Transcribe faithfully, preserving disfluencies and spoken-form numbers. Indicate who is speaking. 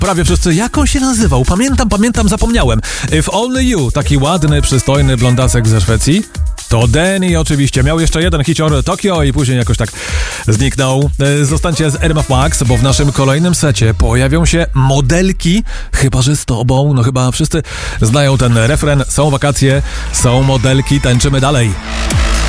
Speaker 1: prawie wszyscy. Jak on się nazywał? Pamiętam, pamiętam, zapomniałem. If Only You, taki ładny, przystojny blondasek ze Szwecji. To Danny oczywiście. Miał jeszcze jeden hicior Tokio i później jakoś tak zniknął. Zostańcie z R M F Max, bo w naszym kolejnym secie pojawią się modelki. Chyba że z tobą. No chyba wszyscy znają ten refren. Są wakacje, są modelki, tańczymy dalej.